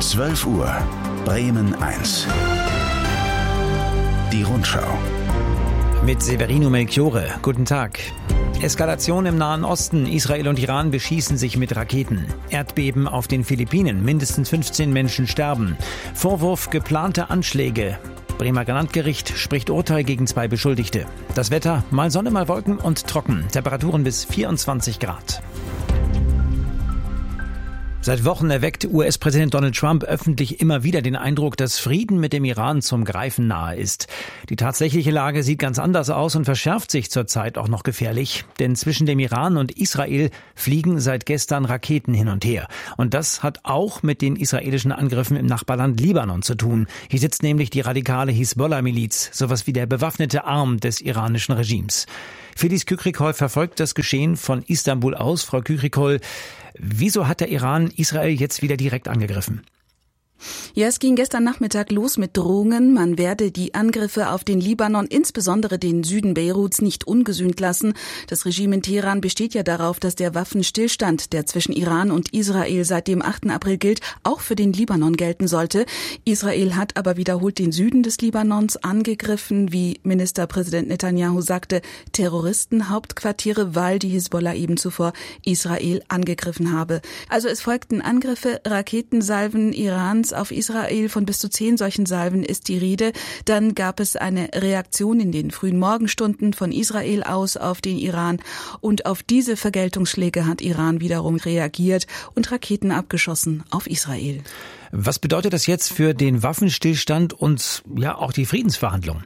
12 Uhr, Bremen 1. Die Rundschau. Mit Severino Melchiore. Guten Tag. Eskalation im Nahen Osten. Israel und Iran beschießen sich mit Raketen. Erdbeben auf den Philippinen. Mindestens 15 Menschen sterben. Vorwurf geplante Anschläge. Bremer Landgericht spricht Urteil gegen 2 Beschuldigte. Das Wetter, mal Sonne, mal Wolken und trocken. Temperaturen bis 24 Grad. Seit Wochen erweckt US-Präsident Donald Trump öffentlich immer wieder den Eindruck, dass Frieden mit dem Iran zum Greifen nahe ist. Die tatsächliche Lage sieht ganz anders aus und verschärft sich zurzeit auch noch gefährlich. Denn zwischen dem Iran und Israel fliegen seit gestern Raketen hin und her. Und das hat auch mit den israelischen Angriffen im Nachbarland Libanon zu tun. Hier sitzt nämlich die radikale Hisbollah-Miliz, sowas wie der bewaffnete Arm des iranischen Regimes. Filiz Kükrikol verfolgt das Geschehen von Istanbul aus. Frau Kükrikol, wieso hat der Iran Israel jetzt wieder direkt angegriffen? Ja, es ging gestern Nachmittag los mit Drohungen. Man werde die Angriffe auf den Libanon, insbesondere den Süden Beiruts, nicht ungesühnt lassen. Das Regime in Teheran besteht ja darauf, dass der Waffenstillstand, der zwischen Iran und Israel seit dem 8. April gilt, auch für den Libanon gelten sollte. Israel hat aber wiederholt den Süden des Libanons angegriffen, wie Ministerpräsident Netanyahu sagte, Terroristenhauptquartiere, weil die Hisbollah eben zuvor Israel angegriffen habe. Also es folgten Angriffe, Raketensalven Irans auf Israel, von bis zu 10 solchen Salven ist die Rede. Dann gab es eine Reaktion in den frühen Morgenstunden von Israel aus auf den Iran. Und auf diese Vergeltungsschläge hat Iran wiederum reagiert und Raketen abgeschossen auf Israel. Was bedeutet das jetzt für den Waffenstillstand und ja auch die Friedensverhandlungen?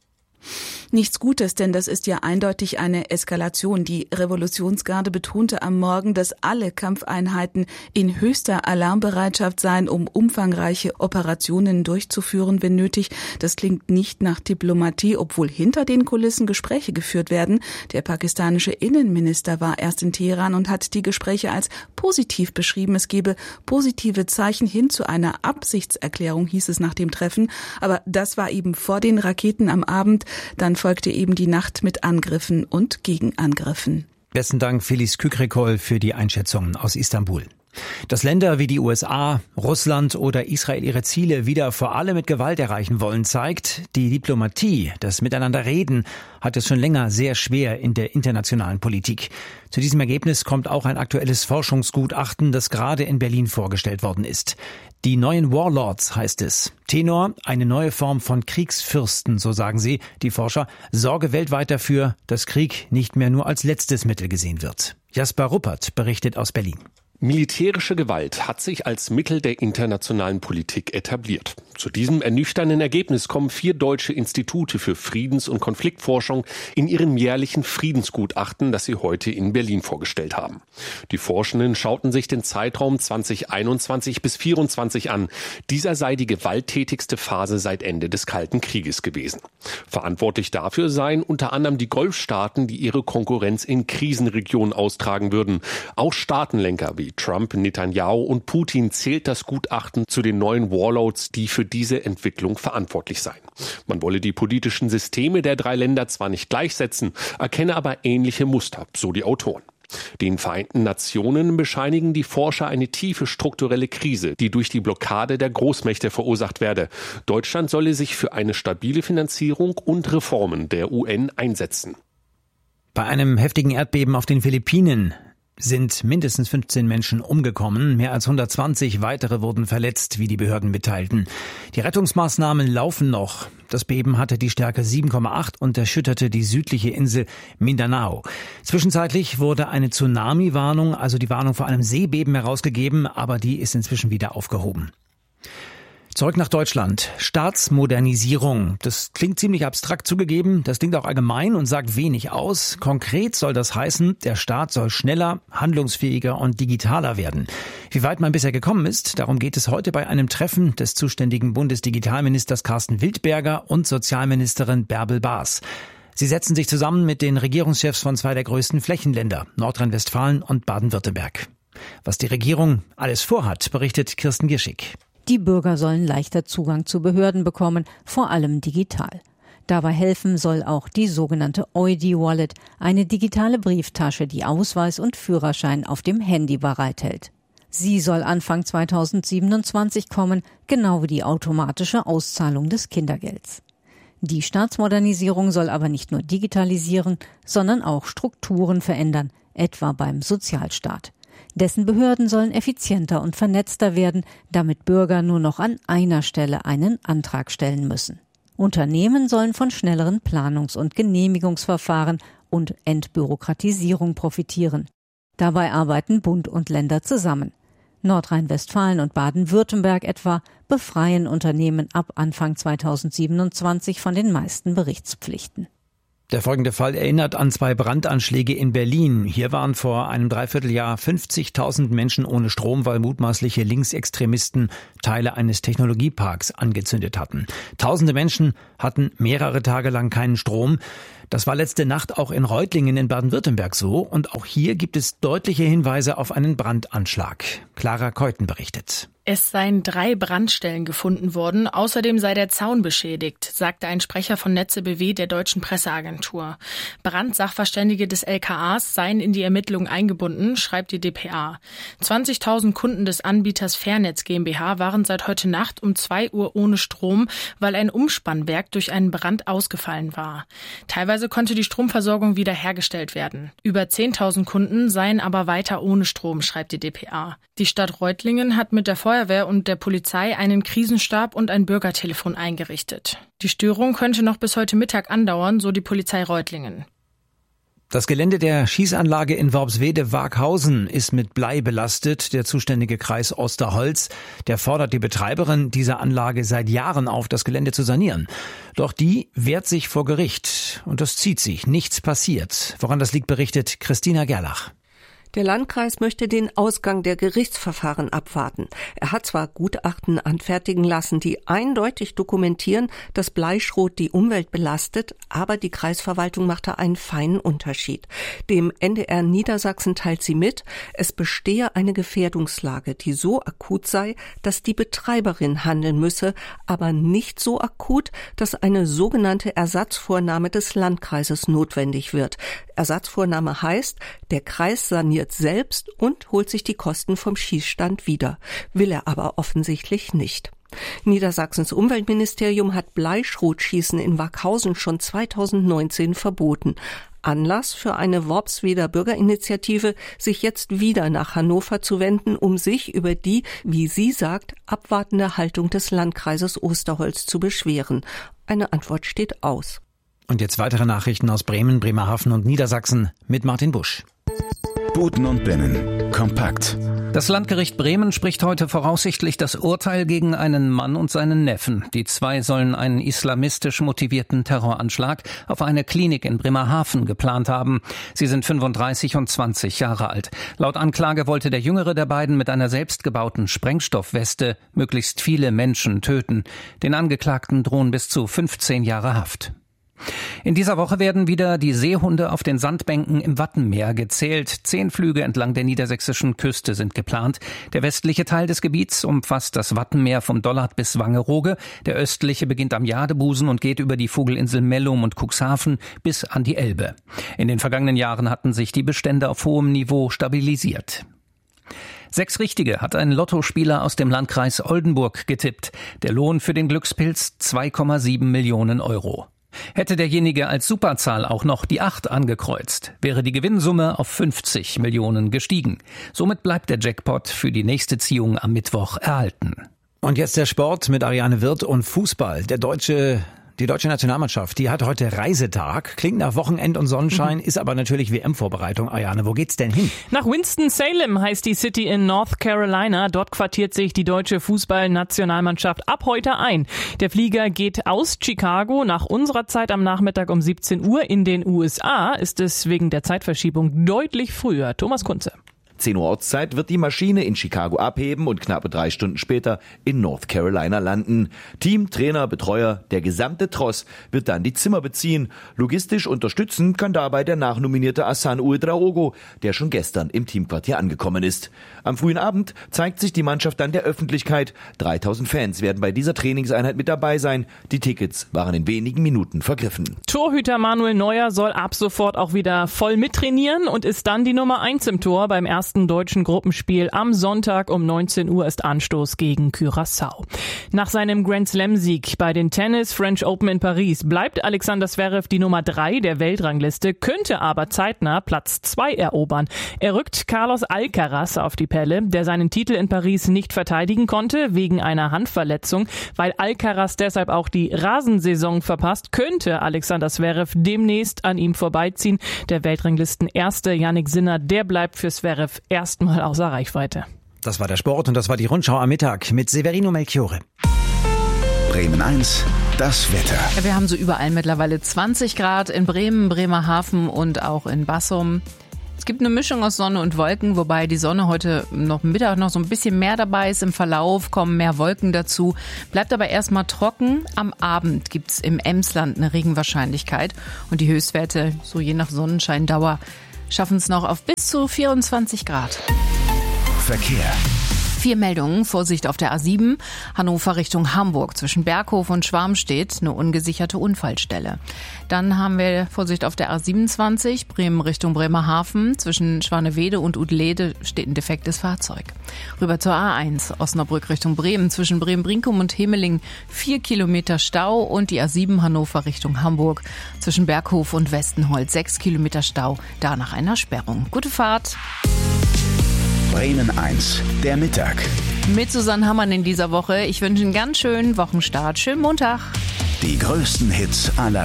Nichts Gutes, denn das ist ja eindeutig eine Eskalation. Die Revolutionsgarde betonte am Morgen, dass alle Kampfeinheiten in höchster Alarmbereitschaft seien, um umfangreiche Operationen durchzuführen, wenn nötig. Das klingt nicht nach Diplomatie, obwohl hinter den Kulissen Gespräche geführt werden. Der pakistanische Innenminister war erst in Teheran und hat die Gespräche als positiv beschrieben. Es gebe positive Zeichen hin zu einer Absichtserklärung, hieß es nach dem Treffen. Aber das war eben vor den Raketen am Abend. Dann folgte eben die Nacht mit Angriffen und Gegenangriffen. Besten Dank, Filiz Kükrikol, für die Einschätzungen aus Istanbul. Dass Länder wie die USA, Russland oder Israel ihre Ziele wieder vor allem mit Gewalt erreichen wollen, zeigt, die Diplomatie, das Miteinanderreden, hat es schon länger sehr schwer in der internationalen Politik. Zu diesem Ergebnis kommt auch ein aktuelles Forschungsgutachten, das gerade in Berlin vorgestellt worden ist. Die neuen Warlords heißt es. Tenor, eine neue Form von Kriegsfürsten, so sagen sie, die Forscher, sorge weltweit dafür, dass Krieg nicht mehr nur als letztes Mittel gesehen wird. Jasper Ruppert berichtet aus Berlin. Militärische Gewalt hat sich als Mittel der internationalen Politik etabliert. Zu diesem ernüchternden Ergebnis kommen 4 deutsche Institute für Friedens- und Konfliktforschung in ihrem jährlichen Friedensgutachten, das sie heute in Berlin vorgestellt haben. Die Forschenden schauten sich den Zeitraum 2021 bis 2024 an. Dieser sei die gewalttätigste Phase seit Ende des Kalten Krieges gewesen. Verantwortlich dafür seien unter anderem die Golfstaaten, die ihre Konkurrenz in Krisenregionen austragen würden. Auch Staatenlenker wie Trump, Netanyahu und Putin zählt das Gutachten zu den neuen Warlords, die für diese Entwicklung verantwortlich seien. Man wolle die politischen Systeme der 3 Länder zwar nicht gleichsetzen, erkenne aber ähnliche Muster, so die Autoren. Den Vereinten Nationen bescheinigen die Forscher eine tiefe strukturelle Krise, die durch die Blockade der Großmächte verursacht werde. Deutschland solle sich für eine stabile Finanzierung und Reformen der UN einsetzen. Bei einem heftigen Erdbeben auf den Philippinen sind mindestens 15 Menschen umgekommen, mehr als 120 weitere wurden verletzt, wie die Behörden mitteilten. Die Rettungsmaßnahmen laufen noch. Das Beben hatte die Stärke 7,8 und erschütterte die südliche Insel Mindanao. Zwischenzeitlich wurde eine Tsunami-Warnung, also die Warnung vor einem Seebeben, herausgegeben, aber die ist inzwischen wieder aufgehoben. Zurück nach Deutschland. Staatsmodernisierung. Das klingt ziemlich abstrakt zugegeben. Das klingt auch allgemein und sagt wenig aus. Konkret soll das heißen, der Staat soll schneller, handlungsfähiger und digitaler werden. Wie weit man bisher gekommen ist, darum geht es heute bei einem Treffen des zuständigen Bundesdigitalministers Carsten Wildberger und Sozialministerin Bärbel Baas. Sie setzen sich zusammen mit den Regierungschefs von 2 der größten Flächenländer, Nordrhein-Westfalen und Baden-Württemberg. Was die Regierung alles vorhat, berichtet Kirsten Gieschig. Die Bürger sollen leichter Zugang zu Behörden bekommen, vor allem digital. Dabei helfen soll auch die sogenannte Eudi-Wallet, eine digitale Brieftasche, die Ausweis und Führerschein auf dem Handy bereithält. Sie soll Anfang 2027 kommen, genau wie die automatische Auszahlung des Kindergelds. Die Staatsmodernisierung soll aber nicht nur digitalisieren, sondern auch Strukturen verändern, etwa beim Sozialstaat. Dessen Behörden sollen effizienter und vernetzter werden, damit Bürger nur noch an einer Stelle einen Antrag stellen müssen. Unternehmen sollen von schnelleren Planungs- und Genehmigungsverfahren und Entbürokratisierung profitieren. Dabei arbeiten Bund und Länder zusammen. Nordrhein-Westfalen und Baden-Württemberg etwa befreien Unternehmen ab Anfang 2027 von den meisten Berichtspflichten. Der folgende Fall erinnert an 2 Brandanschläge in Berlin. Hier waren vor einem Dreivierteljahr 50.000 Menschen ohne Strom, weil mutmaßliche Linksextremisten Teile eines Technologieparks angezündet hatten. Tausende Menschen hatten mehrere Tage lang keinen Strom. Das war letzte Nacht auch in Reutlingen in Baden-Württemberg so. Und auch hier gibt es deutliche Hinweise auf einen Brandanschlag. Clara Keuten berichtet. Es seien 3 Brandstellen gefunden worden. Außerdem sei der Zaun beschädigt, sagte ein Sprecher von Netze BW der deutschen Presseagentur. Brandsachverständige des LKAs seien in die Ermittlungen eingebunden, schreibt die dpa. 20.000 Kunden des Anbieters Fairnetz GmbH waren seit heute Nacht um 2 Uhr ohne Strom, weil ein Umspannwerk durch einen Brand ausgefallen war. Teilweise konnte die Stromversorgung wieder hergestellt werden. Über 10.000 Kunden seien aber weiter ohne Strom, schreibt die dpa. Die Stadt Reutlingen hat mit der Feuerwehr und der Polizei einen Krisenstab und ein Bürgertelefon eingerichtet. Die Störung könnte noch bis heute Mittag andauern, so die Polizei Reutlingen. Das Gelände der Schießanlage in Worpswede-Waaghausen ist mit Blei belastet. Der zuständige Kreis Osterholz, der fordert die Betreiberin dieser Anlage seit Jahren auf, das Gelände zu sanieren. Doch die wehrt sich vor Gericht und das zieht sich. Nichts passiert. Woran das liegt, berichtet Christina Gerlach. Der Landkreis möchte den Ausgang der Gerichtsverfahren abwarten. Er hat zwar Gutachten anfertigen lassen, die eindeutig dokumentieren, dass Bleischrot die Umwelt belastet, aber die Kreisverwaltung machte einen feinen Unterschied. Dem NDR Niedersachsen teilt sie mit, es bestehe eine Gefährdungslage, die so akut sei, dass die Betreiberin handeln müsse, aber nicht so akut, dass eine sogenannte Ersatzvornahme des Landkreises notwendig wird. Ersatzvornahme heißt, der Kreis saniert selbst und holt sich die Kosten vom Schießstand wieder. Will er aber offensichtlich nicht. Niedersachsens Umweltministerium hat Bleischrotschießen in Waaghausen schon 2019 verboten. Anlass für eine Worpsweder Bürgerinitiative, sich jetzt wieder nach Hannover zu wenden, um sich über die, wie sie sagt, abwartende Haltung des Landkreises Osterholz zu beschweren. Eine Antwort steht aus. Und jetzt weitere Nachrichten aus Bremen, Bremerhaven und Niedersachsen mit Martin Busch. Buten und Binnen. Kompakt. Das Landgericht Bremen spricht heute voraussichtlich das Urteil gegen einen Mann und seinen Neffen. Die 2 sollen einen islamistisch motivierten Terroranschlag auf eine Klinik in Bremerhaven geplant haben. Sie sind 35 und 20 Jahre alt. Laut Anklage wollte der jüngere der beiden mit einer selbstgebauten Sprengstoffweste möglichst viele Menschen töten. Den Angeklagten drohen bis zu 15 Jahre Haft. In dieser Woche werden wieder die Seehunde auf den Sandbänken im Wattenmeer gezählt. 10 Flüge entlang der niedersächsischen Küste sind geplant. Der westliche Teil des Gebiets umfasst das Wattenmeer vom Dollard bis Wangerooge. Der östliche beginnt am Jadebusen und geht über die Vogelinsel Mellum und Cuxhaven bis an die Elbe. In den vergangenen Jahren hatten sich die Bestände auf hohem Niveau stabilisiert. 6 Richtige hat ein Lottospieler aus dem Landkreis Oldenburg getippt. Der Lohn für den Glückspilz 2,7 Millionen Euro. Hätte derjenige als Superzahl auch noch die 8 angekreuzt, wäre die Gewinnsumme auf 50 Millionen gestiegen. Somit bleibt der Jackpot für die nächste Ziehung am Mittwoch erhalten. Und jetzt der Sport mit Ariane Wirth und Fußball. Die deutsche Nationalmannschaft, die hat heute Reisetag. Klingt nach Wochenend und Sonnenschein, ist aber natürlich WM-Vorbereitung. Ariane, wo geht's denn hin? Nach Winston-Salem heißt die City in North Carolina. Dort quartiert sich die deutsche Fußballnationalmannschaft ab heute ein. Der Flieger geht aus Chicago. Nach unserer Zeit am Nachmittag um 17 Uhr. In den USA ist es wegen der Zeitverschiebung deutlich früher. Thomas Kunze. 10 Uhr Ortszeit wird die Maschine in Chicago abheben und knappe 3 Stunden später in North Carolina landen. Team, Trainer, Betreuer, der gesamte Tross wird dann die Zimmer beziehen. Logistisch unterstützen kann dabei der nachnominierte Hassan Ouedraogo, der schon gestern im Teamquartier angekommen ist. Am frühen Abend zeigt sich die Mannschaft dann der Öffentlichkeit. 3000 Fans werden bei dieser Trainingseinheit mit dabei sein. Die Tickets waren in wenigen Minuten vergriffen. Torhüter Manuel Neuer soll ab sofort auch wieder voll mittrainieren und ist dann die Nummer 1 im Tor beim ersten ersten deutschen Gruppenspiel. Am Sonntag um 19 Uhr ist Anstoß gegen Curaçao. Nach seinem Grand-Slam-Sieg bei den Tennis French Open in Paris bleibt Alexander Zverev die Nummer 3 der Weltrangliste, könnte aber zeitnah Platz 2 erobern. Er rückt Carlos Alcaraz auf die Pelle, der seinen Titel in Paris nicht verteidigen konnte wegen einer Handverletzung. Weil Alcaraz deshalb auch die Rasensaison verpasst, könnte Alexander Zverev demnächst an ihm vorbeiziehen. Der Weltranglisten-Erste Jannik Sinner, der bleibt für Zverev erstmal außer Reichweite. Das war der Sport und das war die Rundschau am Mittag mit Severino Melchiore. Bremen 1, das Wetter. Ja, wir haben so überall mittlerweile 20 Grad in Bremen, Bremerhaven und auch in Bassum. Es gibt eine Mischung aus Sonne und Wolken, wobei die Sonne heute noch Mittag noch so ein bisschen mehr dabei ist. Im Verlauf kommen mehr Wolken dazu. Bleibt aber erstmal trocken. Am Abend gibt's im Emsland eine Regenwahrscheinlichkeit. Und die Höchstwerte, so je nach Sonnenscheindauer, schaffen es noch auf bis zu 24 Grad. Verkehr. 4 Meldungen. Vorsicht auf der A7. Hannover Richtung Hamburg. Zwischen Berghof und Schwarmstedt eine ungesicherte Unfallstelle. Dann haben wir Vorsicht auf der A27. Bremen Richtung Bremerhaven. Zwischen Schwanewede und Udlede steht ein defektes Fahrzeug. Rüber zur A1. Osnabrück Richtung Bremen. Zwischen Bremen-Brinkum und Hemeling 4 Kilometer Stau. Und die A7 Hannover Richtung Hamburg. Zwischen Berghof und Westenholz 6 Kilometer Stau. Da nach einer Sperrung. Gute Fahrt. Bremen 1, der Mittag. Mit Susanne Hammann in dieser Woche. Ich wünsche einen ganz schönen Wochenstart. Schönen Montag. Die größten Hits aller